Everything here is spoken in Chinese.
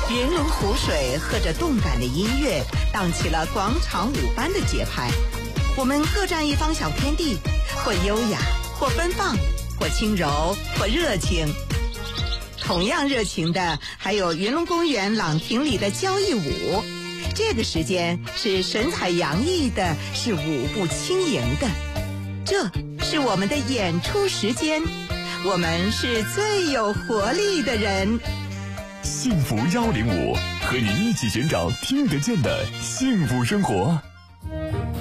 云龙湖水和着动感的音乐，荡起了广场舞般的节拍。我们各占一方小天地，或优雅，或奔放，或轻柔，或热情。同样热情的还有云龙公园朗亭里的交谊舞，这个时间是神采洋溢的，是舞步轻盈的。这是我们的演出时间，我们是最有活力的人。 幸福105，和你一起寻找听得见的幸福生活。